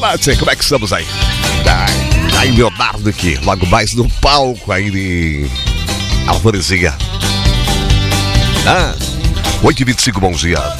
noite, como é que estamos aí? Aí Leonardo aqui, logo mais no palco aí de Alvorezinha. 8h25, bom dia.